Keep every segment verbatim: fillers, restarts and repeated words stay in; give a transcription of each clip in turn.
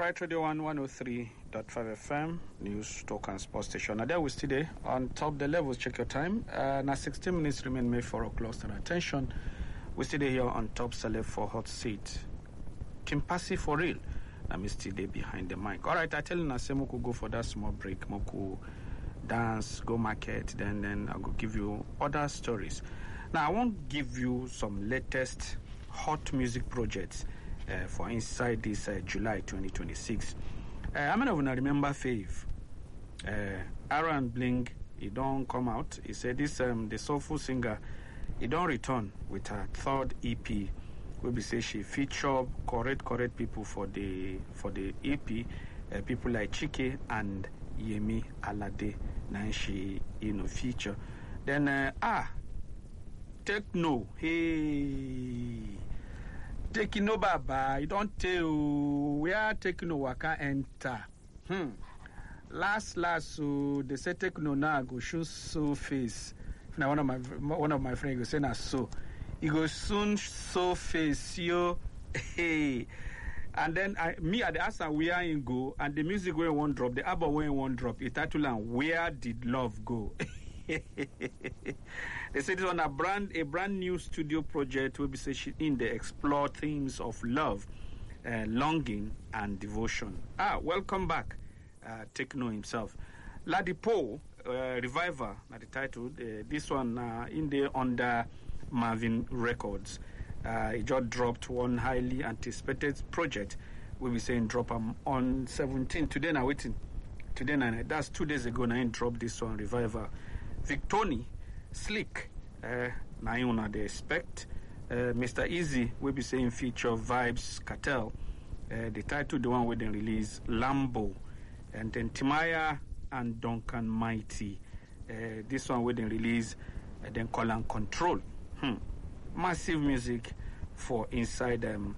right, Radio one one oh three point five F M, News, Talk and Sports Station. Now there we still there on top the levels. Check your time. Uh, now sixteen minutes remain made for a close and attention. We still there here on top select for hot seat. Kimpasi for real. I'm still there behind the mic. All right, I tell you now, say Moku go for that small break. Moku dance, go market, then then I'll go give you other stories. Now I won't give you some latest hot music projects uh, for inside this uh, July twenty twenty-six. Uh, I'm gonna remember Fave. Uh, Aaron Blink, he don't come out. He said this um the soulful singer, he don't return with her third E P. Will be say she feature correct correct people for the for the E P, uh, people like Chike and Yemi Alade. Now she you know feature. Then uh, ah Techno, hey Techno Baba, you don't tell where Techno waka enter. Hmm. Last last so they say Techno now go show so face. Now one of my one of my friends go say na so. He goes soon so face yo hey. And then I, me at the answer where he go and the music where one drop, the album where one drop, it title and Where Did Love Go? They say this on a brand a brand new studio project will be say in the explore themes of love, uh, longing and devotion. Ah, welcome back, uh, Techno himself. Ladipo uh, Reviver, not the title. Uh, this one uh, in the under Marvin Records. Uh, it just dropped one highly anticipated project. We'll be saying drop um, on seventeenth. Today now waiting. Today now that's two days ago. Now I dropped this one Reviver. Victoni, Slick, uh, now you know they expect. Uh, Mister Easy will be saying feature Vibes Cartel. Uh, the title the one with the release Lambo, and then Timaya and Duncan Mighty. Uh, this one with the release uh, then Call and Control. Hmm. Massive music for inside um,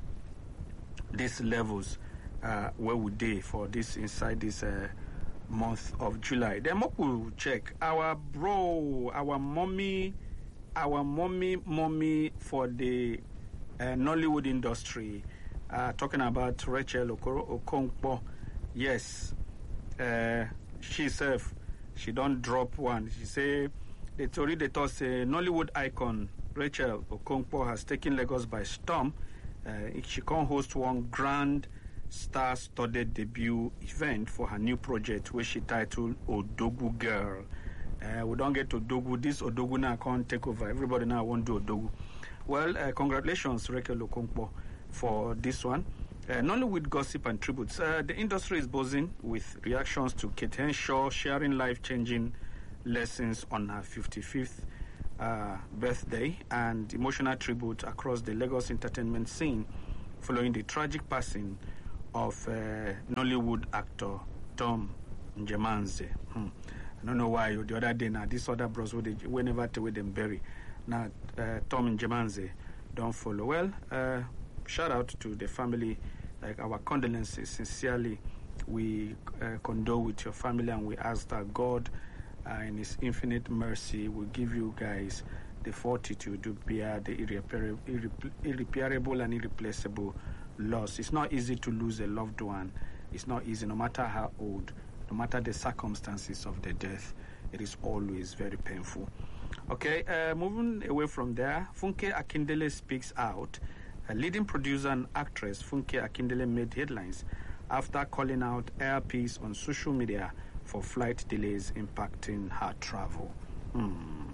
these levels uh, where we day for this inside this uh, month of July. Then we'll check our bro, our mommy, our mommy, mommy for the uh, Nollywood industry. Uh, talking about Rachel Okoro Okonkwo. Yes, uh, she herself, she don't drop one. She say the story they thought say Nollywood icon Rachel Okonkwo has taken Lagos by storm. Uh, she can host one grand star-studded debut event for her new project, which she titled Odogu Girl. Uh, we don't get Odogu. This Odogu now can't take over. Everybody now want to do Odogu. Well, uh, congratulations, Rachel Okonkwo, for this one. Uh, not only with gossip and tributes, uh, the industry is buzzing with reactions to Kate Henshaw sharing life-changing lessons on her fifty-fifth Uh, birthday and emotional tribute across the Lagos entertainment scene following the tragic passing of uh, Nollywood actor Tom Njemanze. Hmm. I don't know why the other day now this other bros whenever to with them bury now uh, Tom Njemanze don't follow. Well, uh, shout out to the family, like our condolences. Sincerely, we uh, condole with your family and we ask that God Uh, in His infinite mercy will give you guys the fortitude to bear the irreparable, irre- irreparable and irreplaceable loss. It's not easy to lose a loved one. It's not easy, no matter how old, no matter the circumstances of the death. It is always very painful. Okay, uh, moving away from there, Funke Akindele speaks out. A leading producer and actress, Funke Akindele, made headlines after calling out Air Peace on social media for flight delays impacting her travel. Hmm.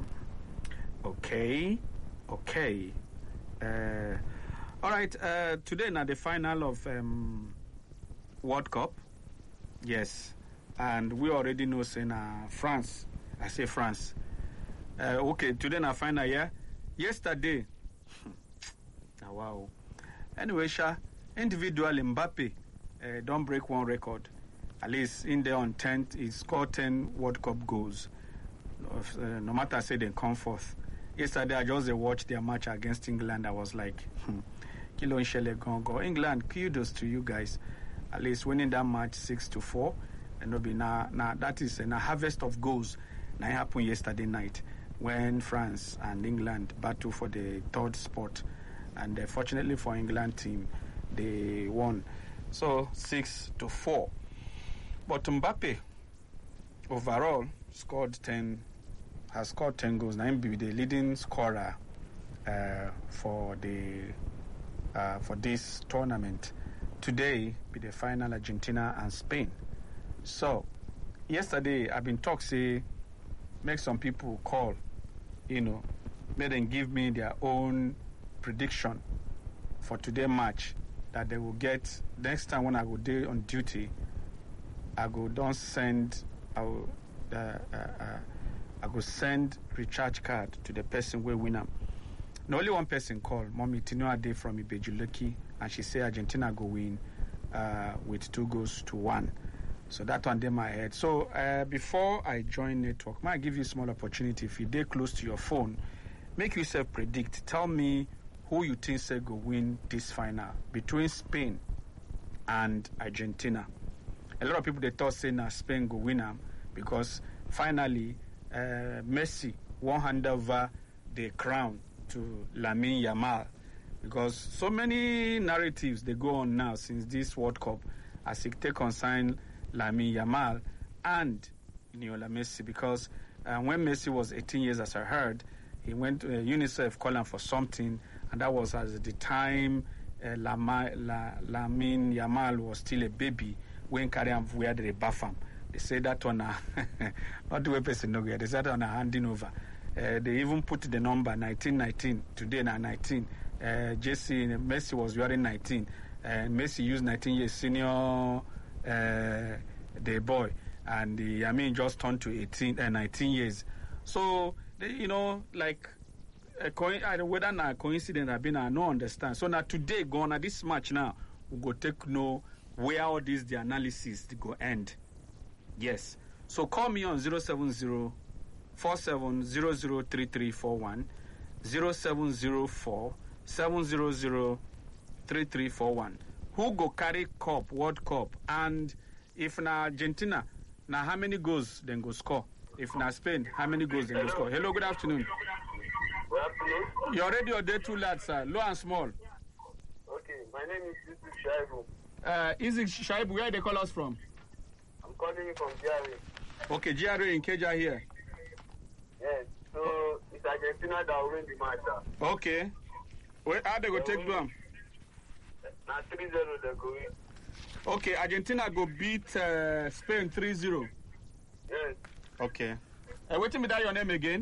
Okay, okay. Uh, all right, uh, today now the final of um, World Cup. Yes, and we already know saying uh, France. I say France. Uh, okay, today now final, yeah. Yesterday, oh, wow. Anyway, Sha, individual Mbappe uh, don't break one record. At least in there on tenth, he scored ten World Cup goals. Uh, no matter say they come forth. Yesterday, I just uh, watched their match against England. I was like, Kilo Nshele Gongo. England, kudos to you guys. At least winning that match six to four. And it'll be now, now that is a harvest of goals. Now it happened yesterday night when France and England battled for the third spot. And uh, fortunately for England team, they won. So six to four. But Mbappe overall scored ten, has scored ten goals. Now he be the leading scorer uh, for the uh, for this tournament. Today be the final, Argentina and Spain. So yesterday I've been talking, say make some people call, you know, make them give me their own prediction for today's match that they will get. Next time when I go there on duty, I go don't send I will, uh, uh, uh, I go send recharge card to the person who win them. No, only one person called, Mommy Tinuade from Ibejuleki, and she say Argentina go win uh, with two goals to one. So that one did my head. So uh, before I join network, might give you a small opportunity. If you're there close to your phone, make yourself predict. Tell me who you think say go win this final between Spain and Argentina. A lot of people they thought say now Spain go win them because finally uh, Messi won hand over the crown to Lamine Yamal, because so many narratives they go on now since this World Cup as it take consign Lamine Yamal and Lionel Messi, because uh, when Messi was eighteen years, as I heard, he went to uh, UNICEF calling for something, and that was at the time uh, Lama, La, Lamine Yamal was still a baby when Karim where they bath him. They say that on a not the way person no get. They said on a handing over. Uh, they even put the number nineteen nineteen today now nineteen. Uh, Jesse Messi was wearing nineteen, and Messi used nineteen years senior uh, the boy, and the I mean just turned to eighteen and uh, nineteen years. So they, you know, like a co- whether not a coincidence have been, I don't understand. So now today, gone at this match now, we go take know where all this the analysis go end. Yes. So call me on zero seven zero four seven zero zero three three four one, zero seven zero four seven zero zero three three four one. Who go carry cup, World Cup? And if na Argentina, now how many goals then go score? If na Spain, how many goals then go score? Hello, good afternoon. Good afternoon. You're already on day two, lads, sir. Low and small. Okay, my name is Yusuf Shaibu. Uh, Easy Shaibu, where they call us from? I'm calling you from G R A. Okay, G R A in Keja here. Yes, so it's Argentina that will win the match. Sir. Okay. Where how they go take them? Now three zero they go in. Okay, Argentina go beat uh, Spain three zero. Yes. Okay. Uh, wait till me that your name again.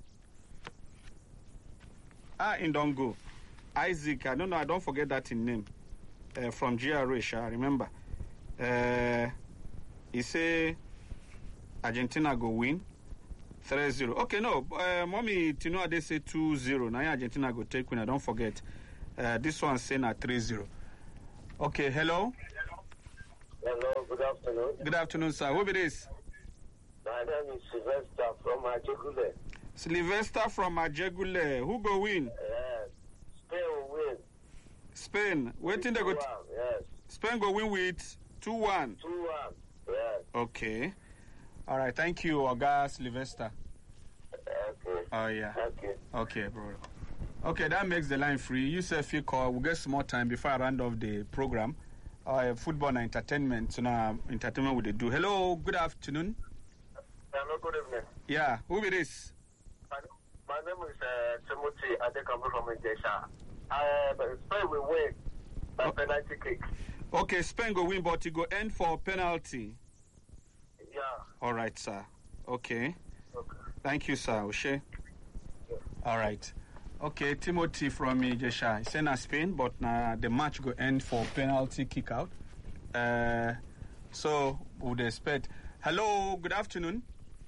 Ah, in don't go. Isaac, I don't know, I don't forget that in name. Uh, from G R A, I remember. Uh, he say Argentina go win three zero. Okay, no, uh, Mommy Tino they say two zero. Now Argentina go take win, I don't forget. Uh, this one saying at three zero. Okay, hello? Hello, good afternoon. Good afternoon, sir. Who it is? My name is Sylvester from Ajegule. Sylvester from Ajegule. Who go win? Yes. Spain will win. Spain. Waiting they go. T- yes. Spain go win with two one. two one. Yes. Okay. All right. Thank you, Oga Sylvester. Okay. Oh, yeah. Okay. Okay, bro. Okay, that makes the line free. You say if you call, we'll get some more time before I round off the program. Uh, football and entertainment. So now, entertainment will they do. Hello, good afternoon. Hello, good evening. Yeah, who it is? My, my name is uh, Timothy Adekambu from Injesha. Uh, but Spain will win by oh. penalty kick. Okay, Spain go win, but it go end for penalty. Yeah. All right, sir. Okay. Okay. Thank you, sir. Oshe. Yeah. All right. Okay, Timothy from Injesha. He said na Spain, but now the match go end for penalty kick out. Uh, so, would expect. Hello, good afternoon.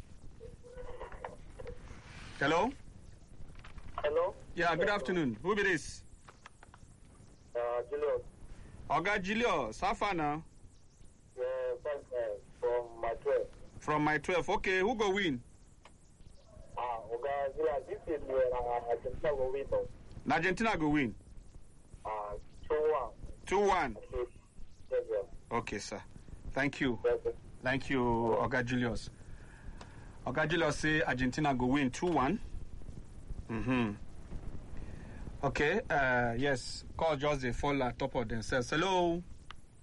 Hello? Hello? Yeah, good afternoon. Who be this? Uh, Julio. Oga Julio, Safa now? Yeah, from, uh, from my twelve. From my twelve. Okay, who go win? Ah, Oga Julio, this is uh, Argentina will win. Na Argentina go win? Ah, uh, two one. two one. Okay. Yes, yes. Okay, sir. Thank you. Yes, yes. Thank you, Oga Julius. Oga Julius say Argentina go win two one. Mm-hmm. Okay, uh, yes. Call just they fall at top of themselves. Hello?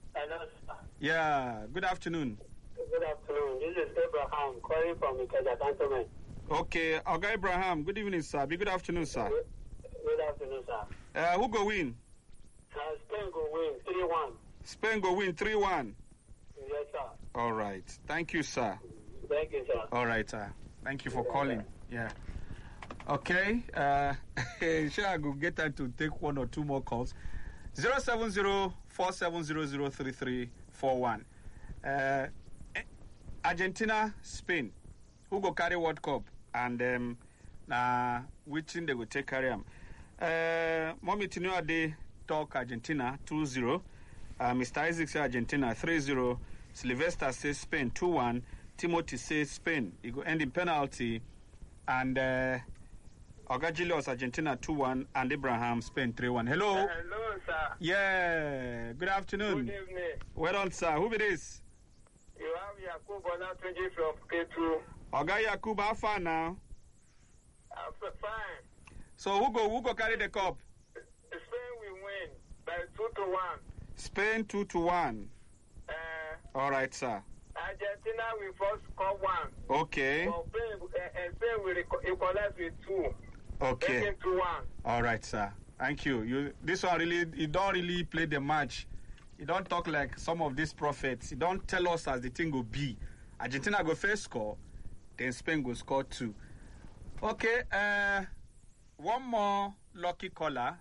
Hello, sir. Yeah, good afternoon. Good afternoon. This is Abraham calling from Ikeja Cantonment. Okay, Oga Abraham, good evening, sir. Be good afternoon, sir. Good, good afternoon, sir. Uh, who go win? Uh, Spain go win three one. Spain go win three one. Yes, sir. All right. Thank you, sir. Thank you, sir. All right, sir. Thank you for calling. Yeah. Okay. Uh, sure, I will get time to take one or two more calls. zero seven zero four seven zero zero three three four one. Uh, Argentina, Spain. Who go carry World Cup? And um, uh, which thing they will take carry them? Uh, Mommy Tinuade talk Argentina two zero. Uh, Mister Isaac says Argentina three zero. Sylvester says Spain two one. Timothy says Spain. He go end in penalty. And uh, Oga Julius Argentina two one. And Abraham Spain three one. Hello. Uh, hello, sir. Yeah. Good afternoon. Good evening. Well done, sir. Who it is? You have Yakub Olatunji from K two. Oga Yakub, how far now? I'm fine. So who go who go carry the cup? Spain will win by two to one. Spain two to one. Uh, All right, sir. Argentina will first score one. Okay. But Spain, uh, uh, Spain will equ- equalize with two. Okay. Making two one. All right, sir. Thank you. You this one really you don't really play the match. You don't talk like some of these prophets. You don't tell us as the thing will be. Argentina go first score, then Spain go score two. Okay. Uh, one more lucky caller.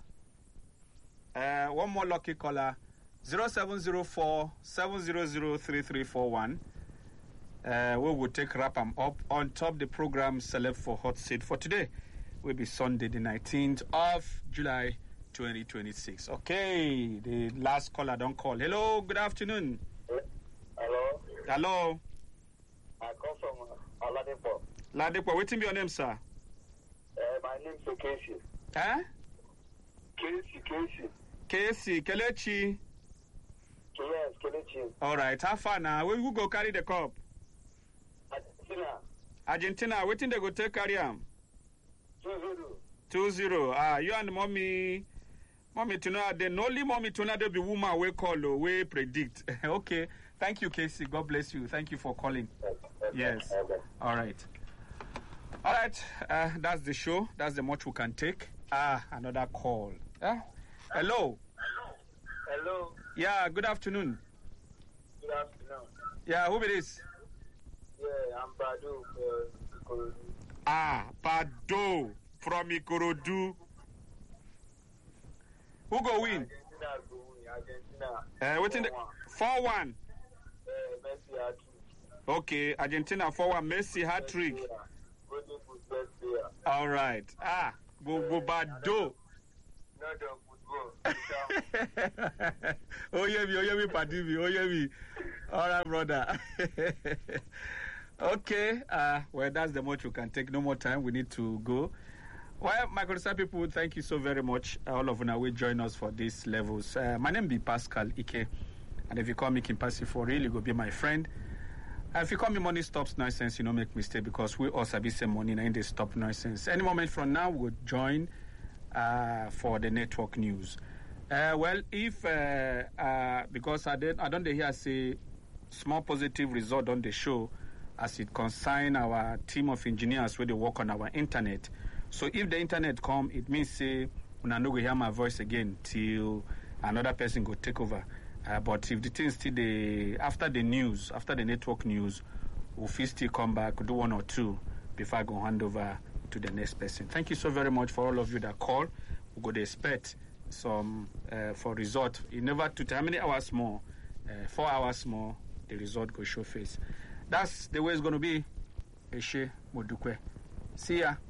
Uh, one more lucky caller. Zero seven zero four seven zero zero three three four one. Uh, we will take wrap them up on top the program select for hot seat for today. Will be Sunday the nineteenth of July twenty twenty-six. Okay, the last caller don't call. Hello, good afternoon. Hello. Hello. I come from uh, Oladipo. Ladipo, waiting be your name, sir. Uh, my name is Casey. Eh? Casey, Casey. K C, Kelechi. Yes, Kelechi. All right, how far now? We will go carry the cup. Argentina. Argentina, waiting they go take carry am. two zero. two zero. Ah, you and mommy. Mommy Tuna, the only mommy Tuna, there be woman we call or we predict. Okay. Thank you, Casey. God bless you. Thank you for calling. Yes. All right. All right. Uh, that's the show. That's the much we can take. Ah, another call. Yeah. Hello. Hello. Hello. Yeah, good afternoon. Good afternoon. Yeah, who it is? Yeah, I'm Badu. Uh, Ah, Bado from Ikorodu. Who go win? Argentina go win. Argentina. Uh, waiting the four one. Uh, Messi hat trick. Okay, Argentina four one. Messi hat trick. Golden Boot best player. All right. Ah, go go Bado. Not the football. Oh yeah, me, oh yeah, me, padi me, oh yeah, me. All right, brother. Okay. Uh, well, that's the much we can take. No more time. We need to go. Well, my concerned people, thank you so very much. All of you will join us for these levels. Uh, my name is Pascal Ike, and if you call me Kimpasi for real, you go be my friend. Uh, if you call me Money Stops Nonsense, you don't make mistake because we also be saying money and they stop nonsense. Any moment from now, we'll join uh, for the network news. Uh, well, if uh, uh, because I did, I don't hear say small positive result on the show as it concern our team of engineers where they work on our internet. So if the internet come, it means say una no go hear my voice again till another person go take over. Uh, but if the thing still the after the news, after the network news, we'll still come back, do one or two before I go hand over to the next person. Thank you so very much for all of you that call. We go to expect some uh, for result. It never took how many hours more? Uh, four hours more. The result go show face. That's the way it's going to be. Eshe Modukwe. See ya.